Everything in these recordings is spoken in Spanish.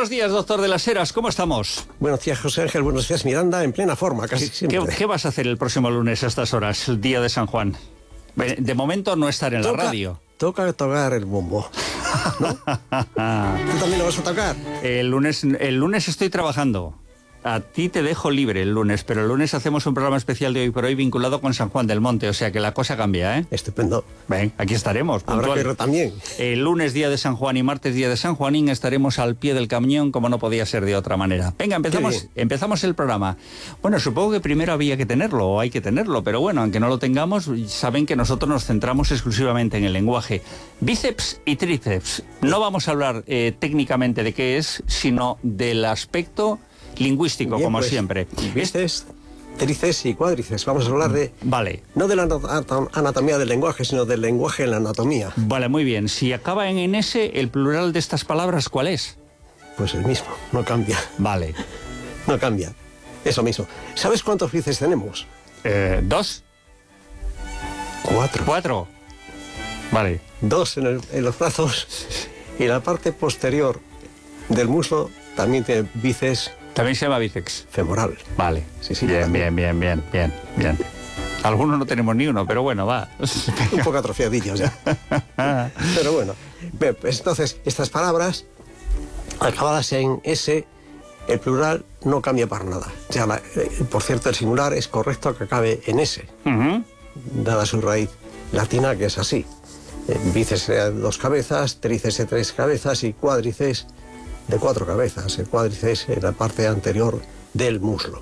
Buenos días, doctor de las Heras, ¿cómo estamos? Buenos días, José Ángel, buenos días, Miranda, en plena forma, casi siempre. ¿Qué vas a hacer el próximo lunes a estas horas, el día de San Juan? De momento no estar en la radio. Toca tocar el bombo, ¿no? ¿Tú también lo vas a tocar? El lunes estoy trabajando. A ti te dejo libre el lunes, pero el lunes hacemos un programa especial de Hoy por Hoy vinculado con San Juan del Monte, o sea que la cosa cambia, ¿eh? Estupendo. Ven, aquí estaremos. Habrá que ir también. El lunes, día de San Juan, y martes, día de San Juanín, estaremos al pie del camión, como no podía ser de otra manera. Venga, empezamos el programa. Bueno, supongo que primero había que tenerlo, o hay que tenerlo, pero bueno, aunque no lo tengamos, saben que nosotros nos centramos exclusivamente en el lenguaje. Bíceps y tríceps. No vamos a hablar técnicamente de qué es, sino del aspecto lingüístico. Bien, como pues, siempre. Bíceps, tríceps y cuádriceps. Vamos a hablar de... Vale. No de la anatomía del lenguaje, sino del lenguaje en la anatomía. Vale, muy bien. Si acaba en S, ¿el plural de estas palabras cuál es? Pues el mismo, no cambia. Vale. No cambia. Eso mismo. ¿Sabes cuántos bíceps tenemos? 2. 4. 4. Vale. 2 en los brazos y la parte posterior del muslo también tiene bíceps. También se llama bíceps. Femoral. Vale. Sí, Bien. Algunos no tenemos ni uno, pero bueno, va. Un poco atrofiadillos ya. Pero bueno. Pues entonces, estas palabras, acabadas en S, el plural no cambia para nada. O sea, por cierto, el singular es correcto que acabe en S, dada su raíz latina, que es así. Bíceps de 2 cabezas, tríceps de 3 cabezas y cuádriceps de 4 cabezas. El cuádriceps en la parte anterior del muslo.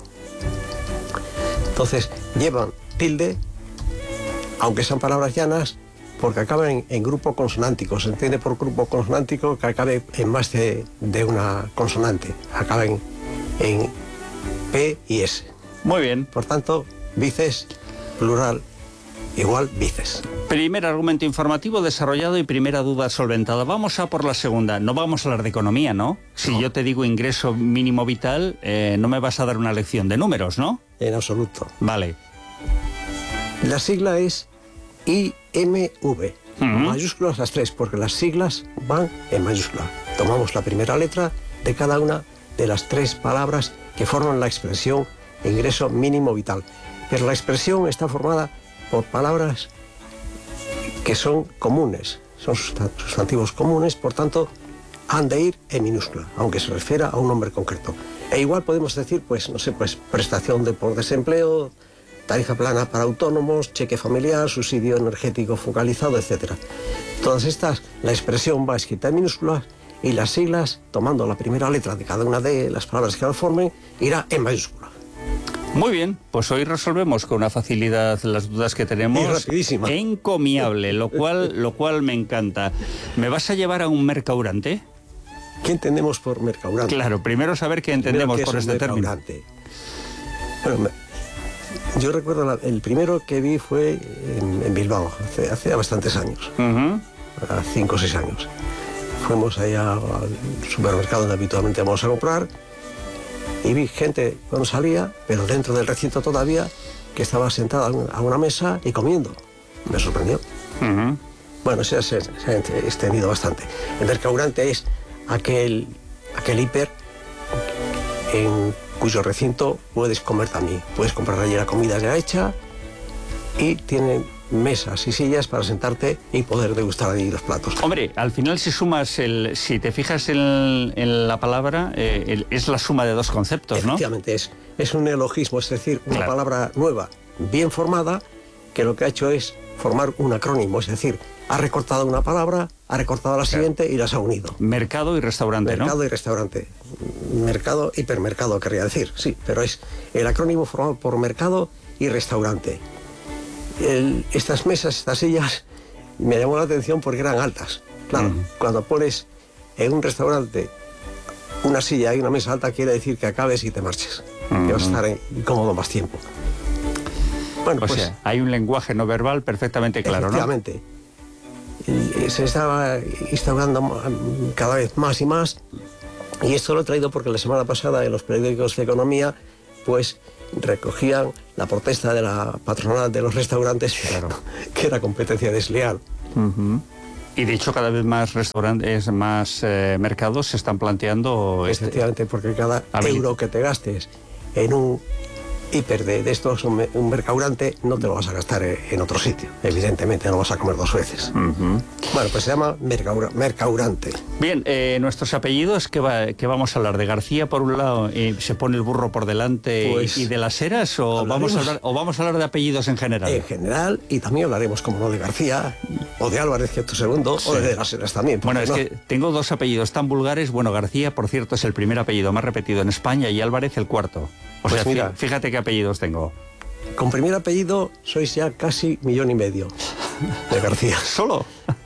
Entonces, llevan tilde, aunque sean palabras llanas, porque acaban en grupo consonántico. Se entiende por grupo consonántico que acabe en más de una consonante. Acaben en P y S. Muy bien. Por tanto, bíceps, plural, igual bíceps. Primer argumento informativo desarrollado y primera duda solventada. Vamos a por la segunda. No vamos a hablar de economía, ¿no? Si yo te digo ingreso mínimo vital, no me vas a dar una lección de números, ¿no? En absoluto. Vale. La sigla es IMV. Mayúsculas las 3, porque las siglas van en mayúscula. Tomamos la primera letra de cada una de las 3 palabras que forman la expresión ingreso mínimo vital. Pero la expresión está formada por palabras que son comunes, son sustantivos comunes, por tanto, han de ir en minúscula, aunque se refiera a un nombre concreto. E igual podemos decir, pues, no sé, pues, prestación por desempleo, tarifa plana para autónomos, cheque familiar, subsidio energético focalizado, etc. Todas estas, la expresión va escrita en minúsculas y las siglas, tomando la primera letra de cada una de las palabras que la formen, irá en mayúscula. Muy bien, pues hoy resolvemos con una facilidad las dudas que tenemos. Y rapidísima. Encomiable, lo cual me encanta. ¿Me vas a llevar a un mercaurante? ¿Qué entendemos por mercaurante? Claro, primero saber qué entendemos por este término. Bueno, yo recuerdo el primero que vi fue en Bilbao, hace bastantes años, a 5 o 6 años. Fuimos allá al supermercado donde habitualmente vamos a comprar y vi gente cuando salía, pero dentro del recinto todavía, que estaba sentada a una mesa y comiendo. Me sorprendió. Bueno, se ha extendido bastante. El mercaurante es aquel hiper en cuyo recinto puedes comer también. Puedes comprar allí la comida ya hecha y tienen mesas y sillas para sentarte y poder degustar allí los platos. Hombre, al final si te fijas en la palabra, es la suma de 2 conceptos, ¿no? Efectivamente, es un neologismo, es decir, una palabra nueva, bien formada, que lo que ha hecho es formar un acrónimo, es decir, ha recortado una palabra, ha recortado la siguiente y las ha unido. Mercado y restaurante, ¿no? Mercado y restaurante. Mercado, hipermercado querría decir, sí, pero es el acrónimo formado por mercado y restaurante. Estas mesas, estas sillas, me llamó la atención porque eran altas. Claro, cuando pones en un restaurante una silla y una mesa alta, quiere decir que acabes y te marches. Que vas a estar incómodo más tiempo. Bueno, o sea, hay un lenguaje no verbal perfectamente claro, efectivamente, ¿no? Se estaba instaurando cada vez más y más, y esto lo he traído porque la semana pasada en los periódicos de economía, pues recogían la protesta de la patronal de los restaurantes, que era competencia desleal. Y de hecho cada vez más restaurantes, más mercados se están planteando... Efectivamente, porque cada euro que te gastes en un hiper de estos, un mercaurante, no te lo vas a gastar en otro sitio. Evidentemente, no vas a comer 2 veces. Bueno, pues se llama mercaurante. Bien, nuestros apellidos, ¿qué vamos a hablar? ¿De García por un lado y se pone el burro por delante pues, y de las Heras? ¿O vamos a hablar de apellidos en general? En general, y también hablaremos, como no, de García, o de Álvarez, que es tu segundo, sí. O de las Heras también. Bueno, es que tengo 2 apellidos tan vulgares. Bueno, García, por cierto, es el primer apellido más repetido en España y Álvarez el 4º. O sea, mira, fíjate qué apellidos tengo. Con primer apellido sois ya casi 1,5 millones de García. ¿Solo?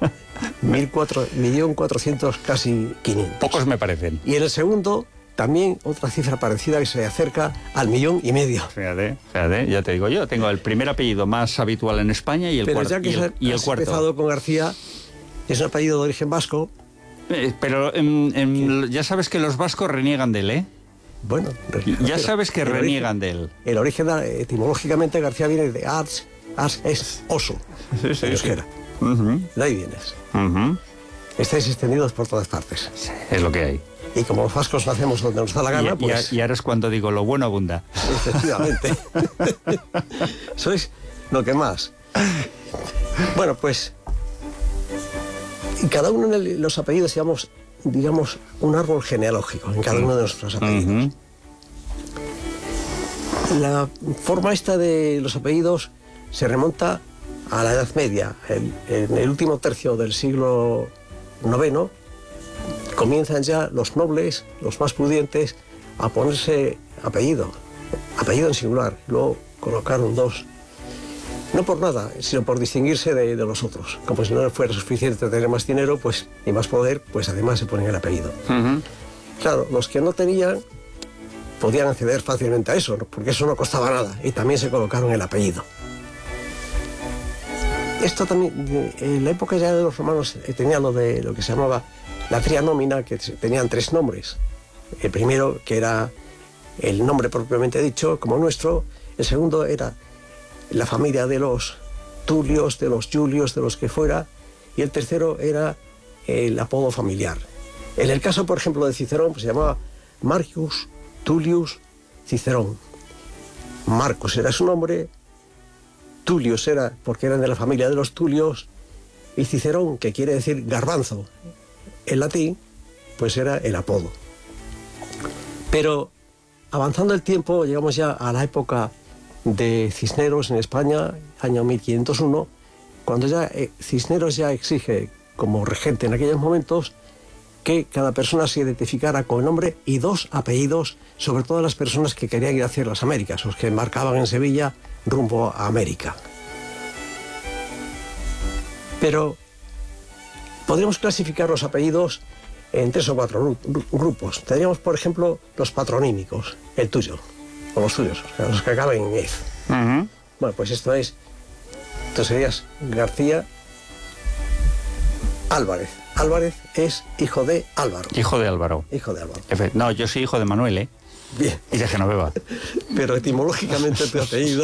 1.400.000, casi 500. Pocos me parecen. Y en el segundo, también otra cifra parecida que se acerca al 1,5 millones. Fíjate, ya te digo yo, tengo el primer apellido más habitual en España y el cuarto. Pero ya que has empezado con García, es un apellido de origen vasco. Pero ya sabes que los vascos reniegan de él, ¿eh? Bueno, ya sabes que reniegan de él. El origen, etimológicamente, García viene de ars es oso. Sí. Euskera. De ahí vienes. Estáis extendidos por todas partes. Sí, es lo que hay. Y como los vascos nacemos donde nos da la gana, pues... Y ahora es cuando digo, lo bueno abunda. Efectivamente. Sois lo que más. Bueno, pues... Y cada uno de los apellidos, digamos, un árbol genealógico en cada uno de nuestros apellidos. La forma esta de los apellidos se remonta a la Edad Media. En el último tercio del siglo IX comienzan ya los nobles, los más pudientes, a ponerse apellido en singular. Luego colocaron 2. No por nada, sino por distinguirse de los otros. Como si no fuera suficiente tener más dinero pues, y más poder, pues además se ponían el apellido. Claro, los que no tenían podían acceder fácilmente a eso, ¿no? Porque eso no costaba nada, y también se colocaron el apellido. Esto también, en la época ya de los romanos, tenía lo que se llamaba la trianómina, que tenían 3 nombres. El primero, que era el nombre propiamente dicho, como nuestro. El segundo era la familia de los Tulios, de los Julios, de los que fuera, y el tercero era el apodo familiar. En el caso, por ejemplo, de Cicerón, pues se llamaba Marcus Tullius Cicerón. Marcus era su nombre, Tullius era porque eran de la familia de los Tulios, y Cicerón, que quiere decir garbanzo en latín, pues era el apodo. Pero avanzando el tiempo, llegamos ya a la época de Cisneros en España, año 1501, cuando ya Cisneros ya exige, como regente en aquellos momentos, que cada persona se identificara con el nombre y 2 apellidos, sobre todo las personas que querían ir hacia las Américas, los que embarcaban en Sevilla rumbo a América. Pero podríamos clasificar los apellidos en 3 o 4 grupos. Tendríamos, por ejemplo, los patronímicos, el tuyo, o los tuyos, los que acaban en ez. Bueno, pues esto serías García Álvarez. Álvarez es hijo de Álvaro. Hijo de Álvaro. No, yo soy hijo de Manuel, ¿eh? Bien. Y de Genoveva. Pero etimológicamente tu apellido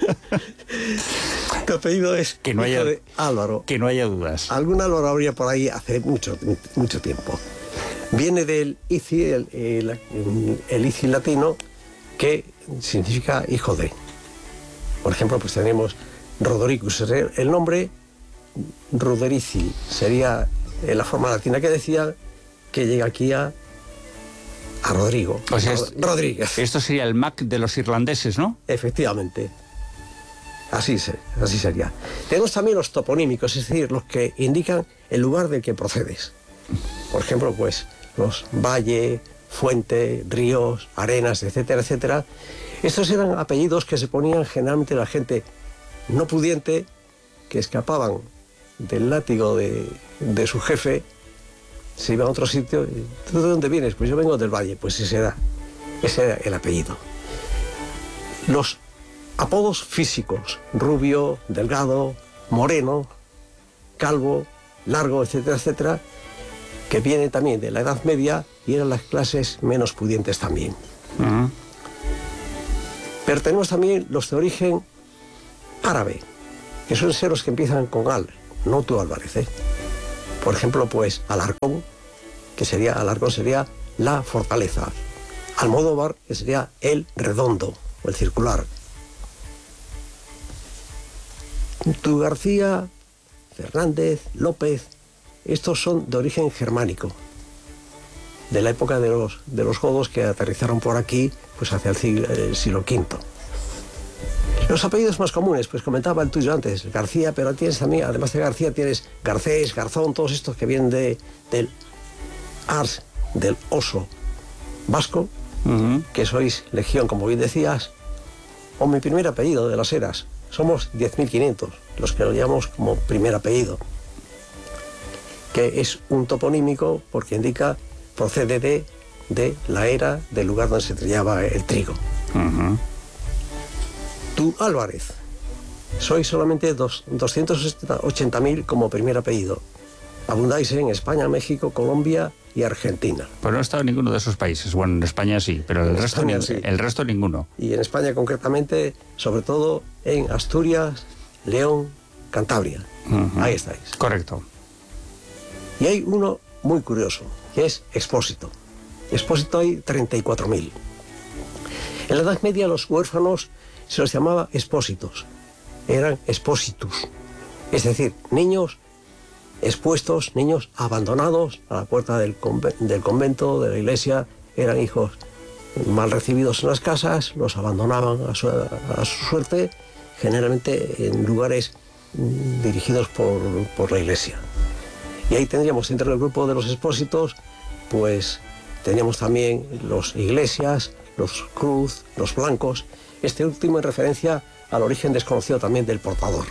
es hijo de Álvaro. Que no haya dudas. Algún Álvaro habría por ahí hace mucho tiempo. Viene del ici, el ici latino, que significa hijo de. Por ejemplo, pues tenemos Rodericus, el nombre, Roderici sería la forma latina que decía, que llega aquí a Rodrigo. O sea, Rodríguez. Esto sería el Mac de los irlandeses, ¿no? Efectivamente. Así sería. Tenemos también los toponímicos, es decir, los que indican el lugar del que procedes. Por ejemplo, pues los valle, fuente, ríos, arenas, etcétera, etcétera. Estos eran apellidos que se ponían generalmente la gente no pudiente, que escapaban del látigo de su jefe, se iban a otro sitio. ¿Tú de dónde vienes? Pues yo vengo del valle. Pues ese era el apellido. Los apodos físicos: rubio, delgado, moreno, calvo, largo, etcétera, etcétera, que vienen también de la Edad Media y eran las clases menos pudientes también. Pero tenemos también los de origen árabe, que suelen ser los que empiezan con al, no tú Álvarez, Por ejemplo, pues Alarcón sería la fortaleza. Almodóvar, que sería el redondo o el circular. Tu García, Fernández, López, estos son de origen germánico, de la época de los godos que aterrizaron por aquí pues hacia el siglo V. Los apellidos más comunes, pues comentaba el tuyo antes, García, pero tienes también, además de García, tienes Garcés, Garzón, todos estos que vienen del ars, del oso vasco, que sois legión, como bien decías, o mi primer apellido de las Heras. Somos 10.500 los que lo llamamos como primer apellido, que es un toponímico porque indica, procede de la era, del lugar donde se trillaba el trigo. Tú, Álvarez, sois solamente 280.000 como primer apellido. Abundáis en España, México, Colombia y Argentina. Pues no he estado en ninguno de esos países. Bueno, en España sí, pero el resto ninguno. Y en España concretamente, sobre todo en Asturias, León, Cantabria. Ahí estáis. Correcto. Y hay uno muy curioso, que es Expósito. Expósito hay 34.000. En la Edad Media los huérfanos se los llamaba expósitos. Eran expositus. Es decir, niños expuestos, niños abandonados a la puerta del convento, de la iglesia, eran hijos mal recibidos en las casas, los abandonaban a su suerte, generalmente en lugares dirigidos por la iglesia. Y ahí tendríamos dentro del grupo de los expósitos, pues teníamos también los iglesias, los cruz, los blancos, este último en referencia al origen desconocido también del portador.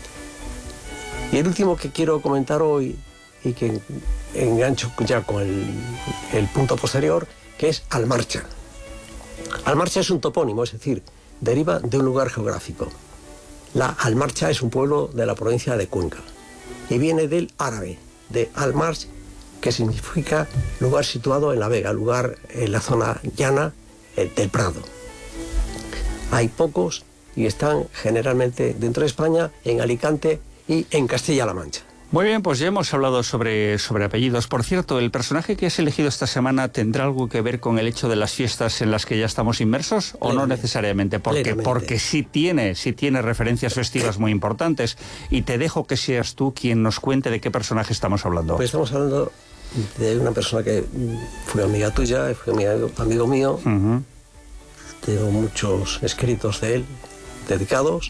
Y el último que quiero comentar hoy, y que engancho ya con el punto posterior, que es Almarcha. Almarcha es un topónimo, es decir, deriva de un lugar geográfico. La Almarcha es un pueblo de la provincia de Cuenca y viene del árabe, de Al-March, que significa lugar situado en la vega, lugar en la zona llana del Prado. Hay pocos y están generalmente dentro de España, en Alicante y en Castilla-La Mancha. Muy bien, pues ya hemos hablado sobre apellidos. Por cierto, ¿el personaje que has elegido esta semana tendrá algo que ver con el hecho de las fiestas en las que ya estamos inmersos o no necesariamente? Porque sí tiene referencias festivas muy importantes, y te dejo que seas tú quien nos cuente de qué personaje estamos hablando. Pues estamos hablando de una persona que fue amiga tuya, fue amigo mío. Tengo muchos escritos de él dedicados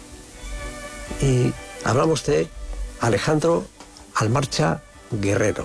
y hablamos de Alejandro Almarcha Guerrero.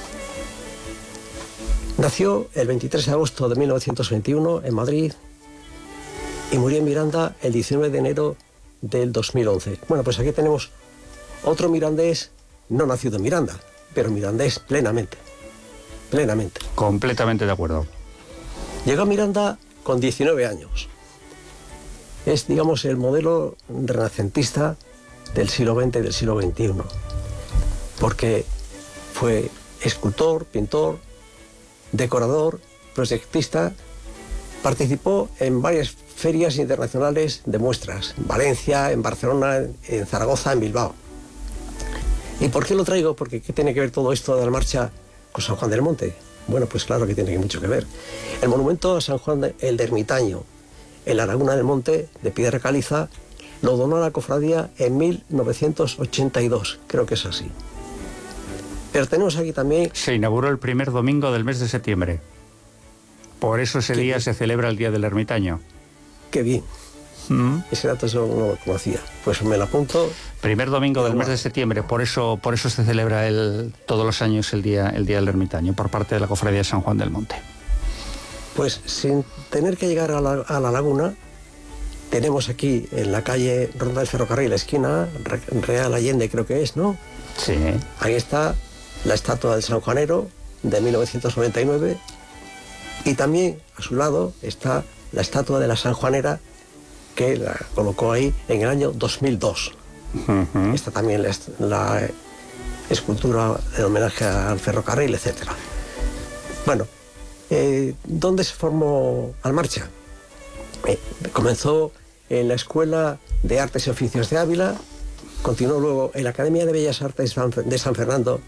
Nació el 23 de agosto de 1921 en Madrid y murió en Miranda el 19 de enero del 2011. Bueno, pues aquí tenemos otro mirandés, no nacido en Miranda, pero mirandés plenamente. Completamente de acuerdo. Llegó a Miranda con 19 años. Es, digamos, el modelo renacentista del siglo XX y del siglo XXI, porque fue escultor, pintor, decorador, proyectista, participó en varias ferias internacionales de muestras, en Valencia, en Barcelona, en Zaragoza, en Bilbao. ¿Y por qué lo traigo? Porque ¿qué tiene que ver todo esto de la marcha con San Juan del Monte? Bueno, pues claro que tiene mucho que ver. El monumento a San Juan el Ermitaño, en la Laguna del Monte, de piedra caliza, lo donó a la cofradía en 1982, creo que es así. Pero tenemos aquí también... Se inauguró el primer domingo del mes de septiembre. Por eso ese día se celebra el Día del Ermitaño. Qué bien. Ese dato yo no lo conocía. Pues me lo apunto. Primer domingo del mes de septiembre, por eso se celebra todos los años el día del Ermitaño, por parte de la cofradía de San Juan del Monte. Pues sin tener que llegar a la laguna, tenemos aquí en la calle Ronda del Ferrocarril, la esquina, Real Allende creo que es, ¿no? Sí. Ahí está la estatua del San Juanero de 1999 y también a su lado está la estatua de la San Juanera que la colocó ahí en el año 2002. Está también la escultura de homenaje al ferrocarril, etc. Bueno, ¿dónde se formó Almarcha? Comenzó en la Escuela de Artes y Oficios de Ávila, continuó luego en la Academia de Bellas Artes de San Fernando,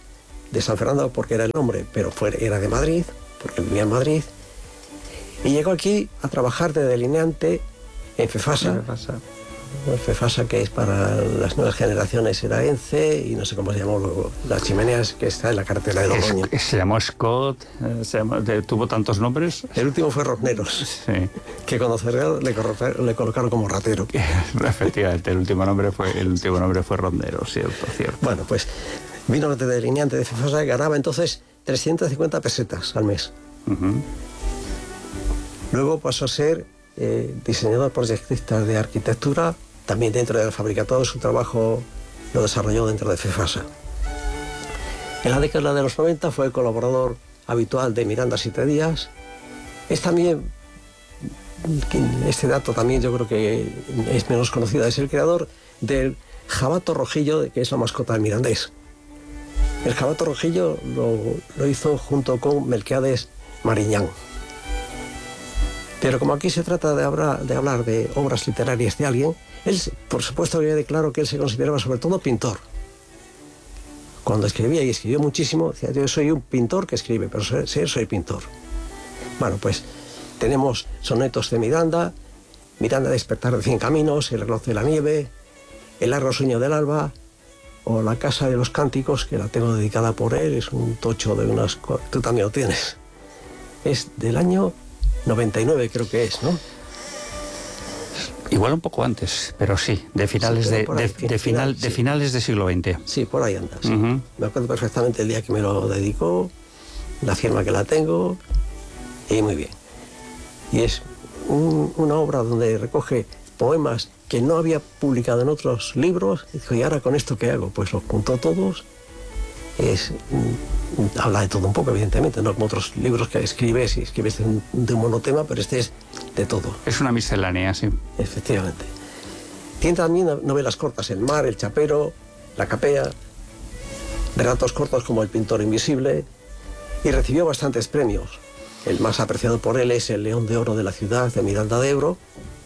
de San Fernando porque era el nombre, pero era de Madrid, porque vivía en Madrid. Y llegó aquí a trabajar de delineante en FEFASA. FEFASA, que es para las nuevas generaciones, era ENCE, y no sé cómo se llamó luego, las chimeneas, que está en la carretera de Logroño. Se llamó Scott, tuvo tantos nombres. El último fue Rosneros, sí. Que cuando cerró le colocaron como ratero. Efectivamente, el último nombre fue Rosneros, cierto. Bueno, pues vino de delineante de FEFASA y ganaba entonces 350 pesetas al mes. Uh-huh. Luego pasó a ser diseñador proyectista de arquitectura, también dentro de la fábrica. Todo su trabajo lo desarrolló dentro de FEFASA. En la década de los 90 fue colaborador habitual de Miranda 7 días. Es también, este dato también yo creo que es menos conocido, es el creador del jabato rojillo, que es la mascota del mirandés. El jabato rojillo lo hizo junto con Melquiades Mariñán. Pero como aquí se trata de hablar de obras literarias de alguien, él, por supuesto, había declarado que él se consideraba sobre todo pintor. Cuando escribía, y escribió muchísimo, decía: yo soy un pintor que escribe, pero soy pintor. Bueno, pues tenemos sonetos de Miranda, Despertar de 100 caminos, El reloj de la nieve, El largo sueño del alba, o La casa de los cánticos, que la tengo dedicada por él, es un tocho de unas... Tú también lo tienes. Es del año 99, creo que es, ¿no? Igual un poco antes, pero sí, de finales de finales del siglo XX. Sí, por ahí anda. Sí. Uh-huh. Me acuerdo perfectamente el día que me lo dedicó, la firma que la tengo, y muy bien. Y es una obra donde recoge poemas que no había publicado en otros libros. Y dijo: ¿y ahora con esto qué hago? Pues los juntó todos. Habla de todo un poco, evidentemente, no como otros libros que escribes de un monotema, pero este es de todo. Es una miscelánea, sí. Efectivamente. Tiene también novelas cortas: El mar, El chapero, La capea, relatos cortos como El pintor invisible, y recibió bastantes premios. El más apreciado por él es el León de Oro de la ciudad de Miranda de Ebro,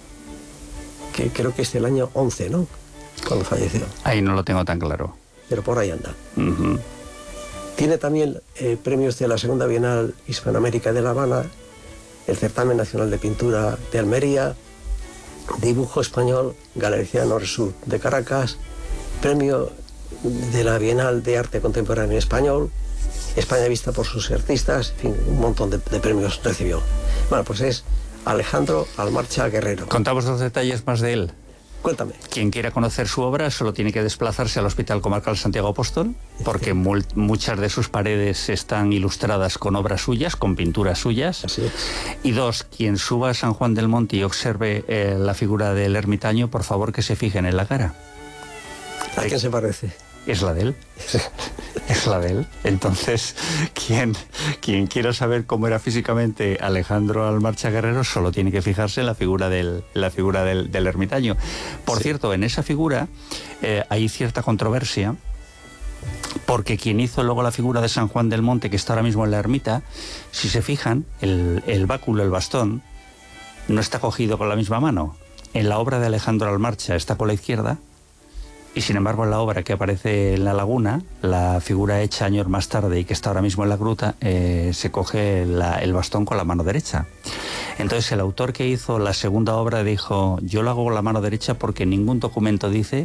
que creo que es del año 11, ¿no? Cuando falleció. Ahí no lo tengo tan claro. Pero por ahí anda. Uh-huh. Tiene también premios de la Segunda Bienal Hispanoamérica de La Habana, el Certamen Nacional de Pintura de Almería, Dibujo Español Galericiano Resur de Caracas, premio de la Bienal de Arte Contemporáneo Español, España vista por sus artistas, en fin, un montón de premios recibió. Bueno, pues es Alejandro Almarcha Guerrero. Contamos los detalles más de él. Cuéntame. Quien quiera conocer su obra solo tiene que desplazarse al Hospital Comarcal Santiago Apóstol, porque muchas de sus paredes están ilustradas con obras suyas, con pinturas suyas. Así es. Y dos, quien suba a San Juan del Monte y observe la figura del ermitaño, por favor que se fijen en la cara. ¿A quién se parece? Es la de él. Es la de él. Entonces, quien quiera saber cómo era físicamente Alejandro Almarcha Guerrero solo tiene que fijarse en la figura del ermitaño. Por cierto, en esa figura hay cierta controversia, porque quien hizo luego la figura de San Juan del Monte, que está ahora mismo en la ermita, si se fijan, el báculo, el bastón, no está cogido con la misma mano. En la obra de Alejandro Almarcha está con la izquierda, y sin embargo en la obra que aparece en la laguna, la figura hecha años más tarde y que está ahora mismo en la gruta, se coge el bastón con la mano derecha. Entonces el autor que hizo la segunda obra dijo: yo lo hago con la mano derecha porque ningún documento dice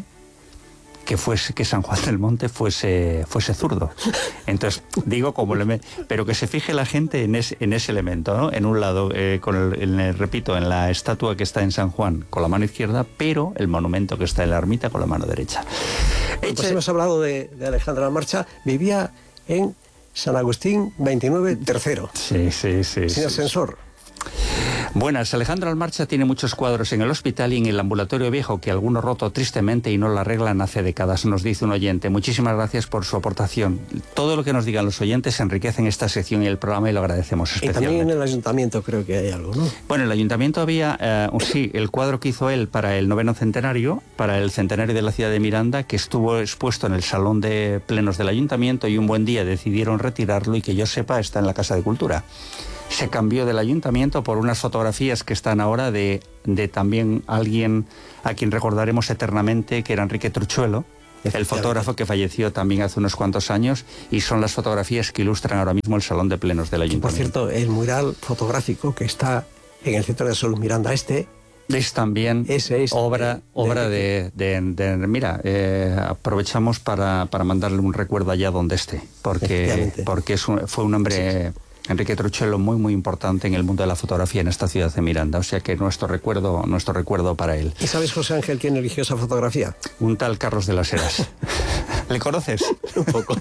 que San Juan del Monte fuese zurdo. Entonces digo, pero que se fije la gente en ese elemento, ¿no? En un lado, repito, en la estatua que está en San Juan con la mano izquierda, pero el monumento que está en la ermita con la mano derecha. Pues hemos hablado de Alejandro Almarcha. Vivía en San Agustín 29 tercero. Sí. Sin ascensor. Buenas, Alejandro Almarcha tiene muchos cuadros en el hospital y en el ambulatorio viejo, que algunos roto tristemente y no lo arreglan hace décadas, nos dice un oyente. Muchísimas gracias por su aportación. Todo lo que nos digan los oyentes enriquece en esta sección y el programa, y lo agradecemos especialmente. Y también en el ayuntamiento creo que hay algo, ¿no? Bueno, en el ayuntamiento había, sí, el cuadro que hizo él para el 9º centenario, para el centenario de la ciudad de Miranda, que estuvo expuesto en el salón de plenos del ayuntamiento, y un buen día decidieron retirarlo, y que yo sepa está en la Casa de Cultura. Se cambió del ayuntamiento por unas fotografías que están ahora de también alguien a quien recordaremos eternamente, que era Enrique Truchuelo, el fotógrafo que falleció también hace unos cuantos años, y son las fotografías que ilustran ahora mismo el Salón de Plenos del Ayuntamiento. Por cierto, el mural fotográfico que está en el Centro de Salud Miranda Este es también obra de mira, aprovechamos para mandarle un recuerdo allá donde esté, porque fue un hombre, Enrique Truchelo, muy muy importante en el mundo de la fotografía en esta ciudad de Miranda, o sea que nuestro recuerdo para él. ¿Y sabes, José Ángel, quién eligió esa fotografía? Un tal Carlos de las Heras. ¿Le conoces? Un poco.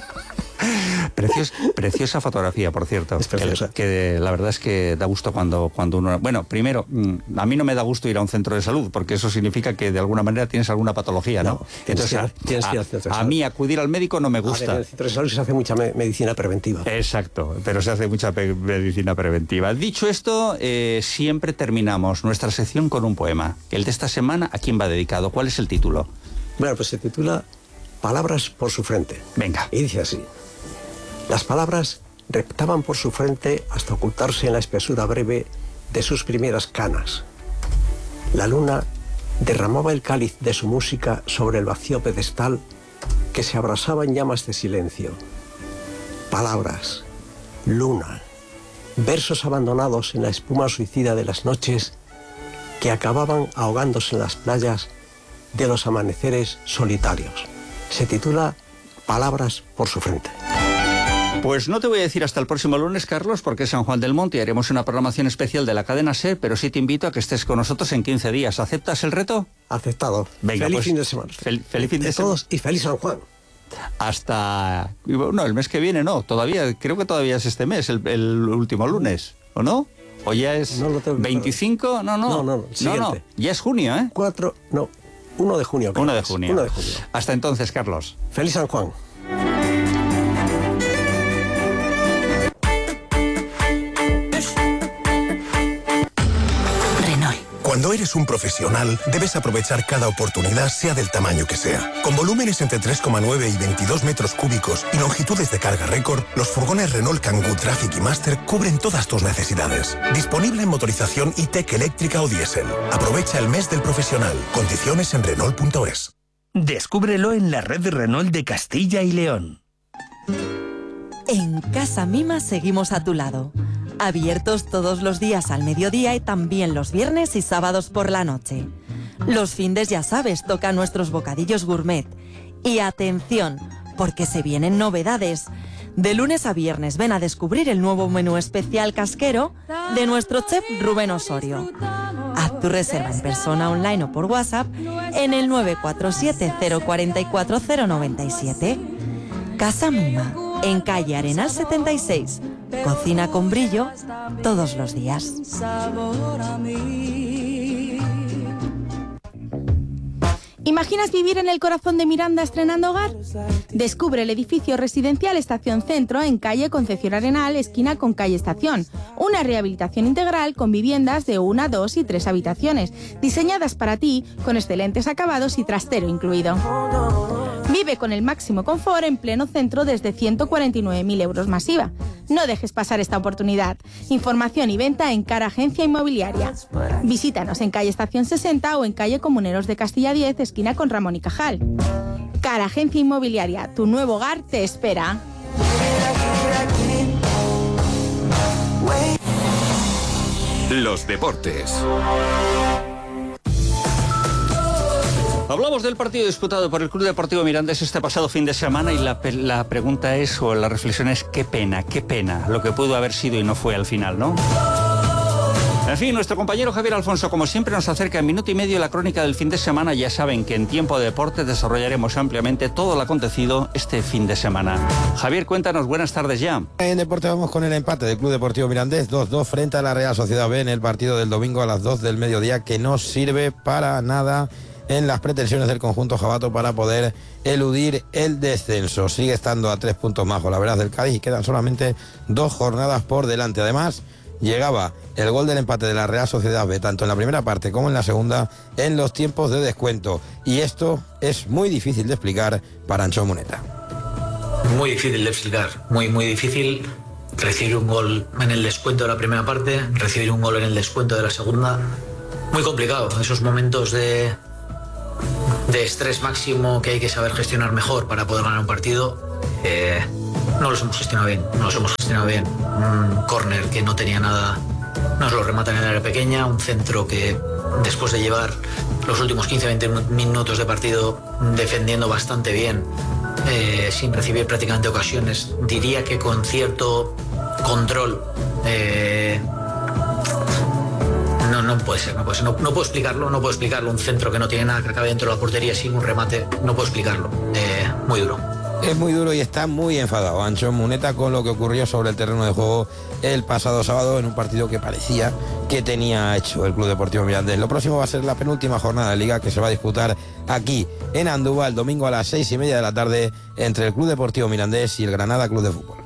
Preciosa fotografía, por cierto. Es preciosa. Que la verdad es que da gusto cuando uno... Bueno, primero, a mí no me da gusto ir a un centro de salud, porque eso significa que de alguna manera tienes alguna patología, ¿no? Entonces, a mí acudir al médico no me gusta. En el centro de salud se hace mucha medicina preventiva. Exacto, pero se hace mucha medicina preventiva. Dicho esto, siempre terminamos nuestra sección con un poema. El de esta semana, ¿a quién va dedicado? ¿Cuál es el título? Bueno, pues se titula Palabras por su frente. Venga. Y dice así: las palabras reptaban por su frente hasta ocultarse en la espesura breve de sus primeras canas. La luna derramaba el cáliz de su música sobre el vacío pedestal que se abrasaba en llamas de silencio. Palabras, luna, versos abandonados en la espuma suicida de las noches que acababan ahogándose en las playas de los amaneceres solitarios. Se titula Palabras por su frente. Pues no te voy a decir hasta el próximo lunes, Carlos, porque es San Juan del Monte y haremos una programación especial de la cadena SER, pero sí te invito a que estés con nosotros en 15 días. ¿Aceptas el reto? Aceptado. Venga, feliz pues, fin de semana. Feliz fin de semana. Todos y feliz San Juan. Hasta... No, el mes que viene no, todavía, creo que todavía es este mes, el último lunes, ¿o no? ¿O ya es no lo tengo 25? No, ya es junio, ¿eh? 1 de junio. 1 de junio. 1 de junio. Hasta entonces, Carlos. Feliz San Juan. Cuando eres un profesional, debes aprovechar cada oportunidad, sea del tamaño que sea. Con volúmenes entre 3,9 y 22 metros cúbicos y longitudes de carga récord, los furgones Renault Kangoo Traffic y Master cubren todas tus necesidades. Disponible en motorización e-Tech eléctrica o diésel. Aprovecha el mes del profesional. Condiciones en Renault.es. Descúbrelo en la red Renault de Castilla y León. En Casa Mima seguimos a tu lado. Abiertos todos los días al mediodía y también los viernes y sábados por la noche. Los findes, ya sabes, tocan nuestros bocadillos gourmet. Y atención, porque se vienen novedades. De lunes a viernes ven a descubrir el nuevo menú especial casquero de nuestro chef Rubén Osorio. Haz tu reserva en persona, online o por WhatsApp en el 947 044 097. Casa Mima, en calle Arenal 76. Cocina con brillo todos los días. ¿Imaginas vivir en el corazón de Miranda estrenando hogar? Descubre el edificio residencial Estación Centro en calle Concepción Arenal, esquina con calle Estación. Una rehabilitación integral con viviendas de 1, 2 y 3 habitaciones, diseñadas para ti con excelentes acabados y trastero incluido. Vive con el máximo confort en pleno centro desde 149.000 euros más IVA. No dejes pasar esta oportunidad. Información y venta en Cara Agencia Inmobiliaria. Visítanos en calle Estación 60 o en calle Comuneros de Castilla 10, esquina con Ramón y Cajal. Cara Agencia Inmobiliaria, tu nuevo hogar te espera. Los deportes. Hablamos del partido disputado por el Club Deportivo Mirandés este pasado fin de semana y la pregunta es, o la reflexión es, qué pena, lo que pudo haber sido y no fue al final, ¿no? En fin, nuestro compañero Javier Alfonso, como siempre, nos acerca en minuto y medio la crónica del fin de semana. Ya saben que en Tiempo de Deporte desarrollaremos ampliamente todo lo acontecido este fin de semana. Javier, cuéntanos, buenas tardes ya. En deporte vamos con el empate del Club Deportivo Mirandés, 2-2 frente a la Real Sociedad B en el partido del domingo a las 2 del mediodía, que no sirve para nada en las pretensiones del conjunto jabato para poder eludir el descenso. Sigue estando a 3 puntos más la verdad del Cádiz y quedan solamente 2 jornadas por delante. Además, llegaba el gol del empate de la Real Sociedad B, tanto en la primera parte como en la segunda, en los tiempos de descuento. Y esto es muy difícil de explicar para Ancho Muneta. Muy difícil de explicar, muy difícil. Recibir un gol en el descuento de la primera parte, recibir un gol en el descuento de la segunda. Muy complicado, esos momentos de de estrés máximo que hay que saber gestionar mejor para poder ganar un partido. No los hemos gestionado bien. Un córner que no tenía nada, nos lo rematan en el área pequeña, un centro que después de llevar los últimos 15-20 minutos de partido defendiendo bastante bien, sin recibir prácticamente ocasiones, diría que con cierto control. No puede ser, no puedo explicarlo, un centro que no tiene nada, que acabe dentro de la portería sin un remate, no puedo explicarlo, muy duro. Es muy duro y está muy enfadado Ancho Muneta con lo que ocurrió sobre el terreno de juego el pasado sábado en un partido que parecía que tenía hecho el Club Deportivo Mirandés. Lo próximo va a ser la penúltima jornada de Liga, que se va a disputar aquí en Andúba el domingo a las 6:30 de la tarde entre el Club Deportivo Mirandés y el Granada Club de Fútbol.